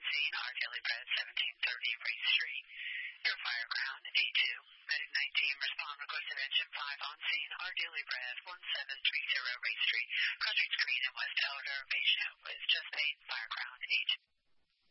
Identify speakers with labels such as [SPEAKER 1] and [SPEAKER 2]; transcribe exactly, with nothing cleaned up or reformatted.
[SPEAKER 1] scene, Ardilly Bread, seventeen thirty Race Street. Your fire ground, A two. Medic nineteen, respond, request of engine five on scene, Ardilly Bread, one seven three zero Race Street. Cross Streets Green and West Elder, patient